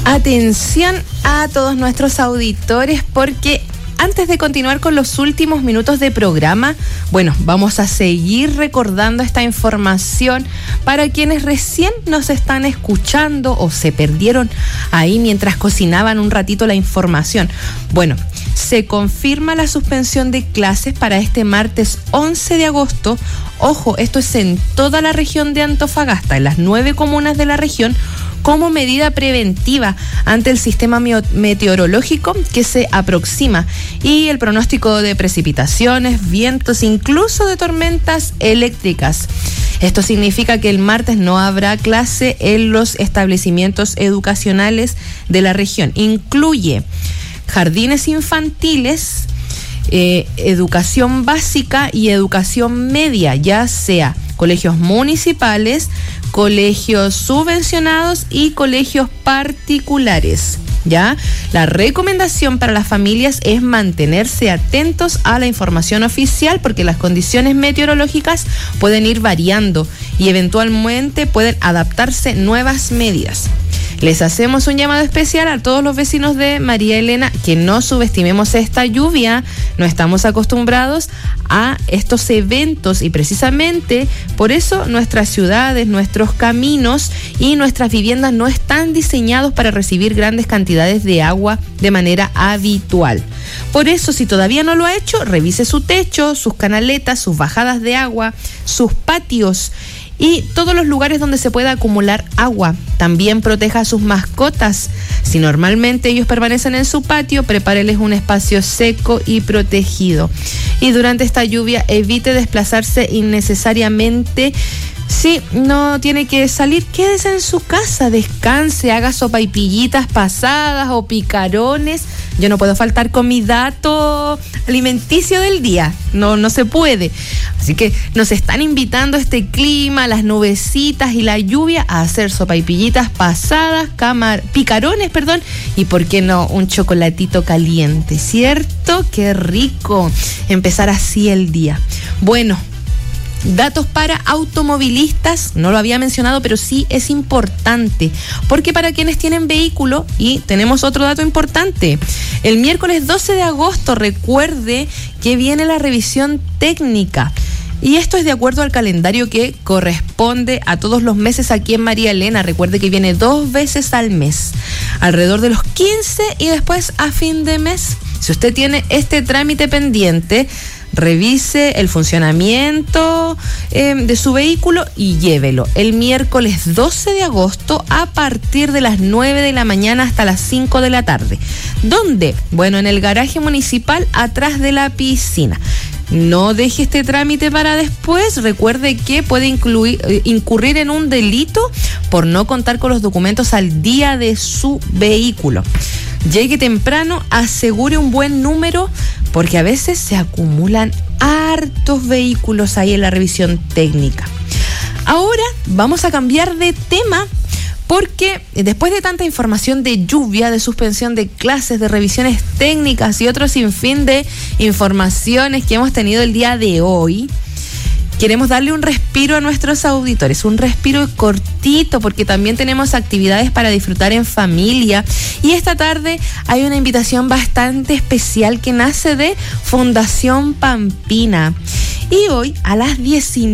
Atención a todos nuestros auditores, porque antes de continuar con los últimos minutos de programa, bueno, vamos a seguir recordando esta información para quienes recién nos están escuchando o se perdieron ahí mientras cocinaban un ratito la información. Bueno, se confirma la suspensión de clases para este martes 11 de agosto. Ojo, esto es en toda la región de Antofagasta, en las 9 comunas de la región, como medida preventiva ante el sistema meteorológico que se aproxima y el pronóstico de precipitaciones, vientos, incluso de tormentas eléctricas. Esto significa que el martes no habrá clase en los establecimientos educacionales de la región. Incluye jardines infantiles, educación básica y educación media, ya sea colegios municipales, colegios subvencionados y colegios particulares. ¿Ya? La recomendación para las familias es mantenerse atentos a la información oficial, porque las condiciones meteorológicas pueden ir variando y eventualmente pueden adaptarse nuevas medidas. Les hacemos un llamado especial a todos los vecinos de María Elena que no subestimemos esta lluvia. No estamos acostumbrados a estos eventos y precisamente por eso nuestras ciudades, nuestros caminos y nuestras viviendas no están diseñados para recibir grandes cantidades de agua de manera habitual. Por eso, si todavía no lo ha hecho, revise su techo, sus canaletas, sus bajadas de agua, sus patios y todos los lugares donde se pueda acumular agua. También proteja a sus mascotas. Si normalmente ellos permanecen en su patio, prepáreles un espacio seco y protegido. Y durante esta lluvia, evite desplazarse innecesariamente. Si no tiene que salir, quédese en su casa, descanse, haga sopaipillitas pasadas o picarones. Yo no puedo faltar con mi dato alimenticio del día, no se puede. Así que nos están invitando este clima, las nubecitas y la lluvia a hacer sopaipillitas pasadas, picarones, y por qué no un chocolatito caliente, ¿cierto? Qué rico empezar así el día. Bueno, datos para automovilistas, no lo había mencionado, pero sí es importante, porque para quienes tienen vehículo, y tenemos otro dato importante, el miércoles 12 de agosto, recuerde que viene la revisión técnica. Y esto es de acuerdo al calendario que corresponde a todos los meses aquí en María Elena. Recuerde que viene 2 veces al mes, alrededor de los 15 y después a fin de mes. Si usted tiene este trámite pendiente, revise el funcionamiento de su vehículo y llévelo el miércoles 12 de agosto a partir de las 9 de la mañana hasta las 5 de la tarde. ¿Dónde? Bueno, en el garaje municipal atrás de la piscina. No deje este trámite para después. Recuerde que puede incurrir en un delito por no contar con los documentos al día de su vehículo. Llegue temprano, asegure un buen número, porque a veces se acumulan hartos vehículos ahí en la revisión técnica. Ahora vamos a cambiar de tema, porque después de tanta información de lluvia, de suspensión de clases, de revisiones técnicas y otro sinfín de informaciones que hemos tenido el día de hoy, queremos darle un respiro a nuestros auditores, un respiro cortito, porque también tenemos actividades para disfrutar en familia. Y esta tarde hay una invitación bastante especial que nace de Fundación Pampina. Y hoy a las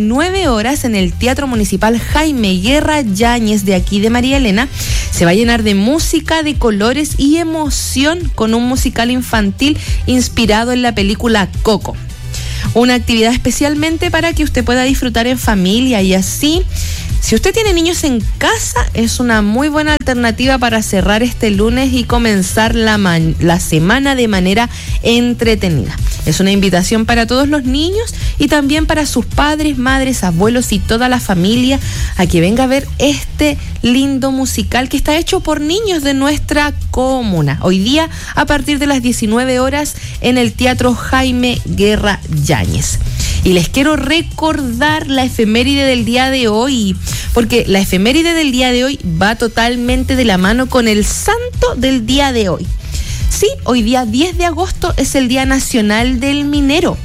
19 horas en el Teatro Municipal Jaime Guerra Yáñez de aquí de María Elena se va a llenar de música, de colores y emoción con un musical infantil inspirado en la película Coco. Una actividad especialmente para que usted pueda disfrutar en familia y así, si usted tiene niños en casa, es una muy buena alternativa para cerrar este lunes y comenzar la semana de manera entretenida. Es una invitación para todos los niños y también para sus padres, madres, abuelos y toda la familia a que venga a ver este lindo musical que está hecho por niños de nuestra comuna. Hoy día a partir de las 19 horas en el Teatro Jaime Guerra Yáñez. Y les quiero recordar la efeméride del día de hoy, porque la efeméride del día de hoy va totalmente de la mano con el santo del día de hoy. Sí, hoy día 10 de agosto es el Día Nacional del Minero.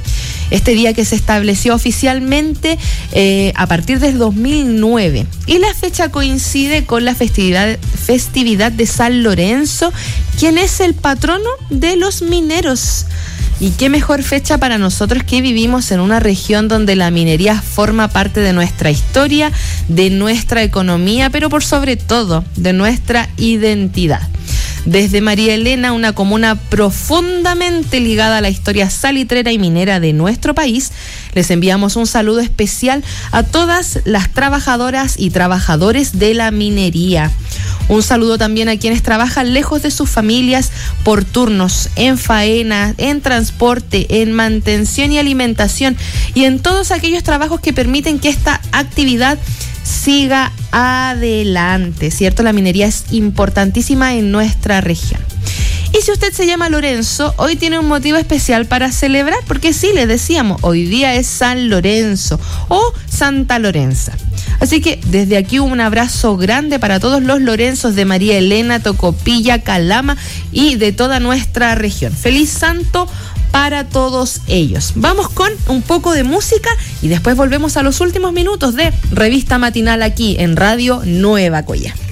Este día que se estableció oficialmente a partir del 2009. Y la fecha coincide con la festividad de San Lorenzo, quien es el patrono de los mineros. Y qué mejor fecha para nosotros que vivimos en una región donde la minería forma parte de nuestra historia, de nuestra economía, pero por sobre todo de nuestra identidad. Desde María Elena, una comuna profundamente ligada a la historia salitrera y minera de nuestro país, les enviamos un saludo especial a todas las trabajadoras y trabajadores de la minería. Un saludo también a quienes trabajan lejos de sus familias por turnos, en faena, en transporte, en mantención y alimentación y en todos aquellos trabajos que permiten que esta actividad siga adelante, ¿cierto? La minería es importantísima en nuestra región. Y si usted se llama Lorenzo, hoy tiene un motivo especial para celebrar, porque sí, les decíamos, hoy día es San Lorenzo o Santa Lorenza. Así que desde aquí un abrazo grande para todos los Lorenzos de María Elena, Tocopilla, Calama y de toda nuestra región. Feliz Santo para todos ellos. Vamos con un poco de música y después volvemos a los últimos minutos de Revista Matinal aquí en Radio Nueva Coya.